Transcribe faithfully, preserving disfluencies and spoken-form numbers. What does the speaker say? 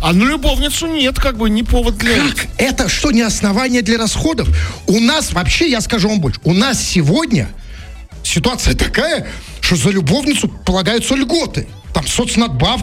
А на любовницу нет, как бы, не повод для... Как? Это что, не основание для расходов? У нас вообще, я скажу вам больше, у нас сегодня ситуация такая, что за любовницу полагаются льготы. Там соцнадбавка.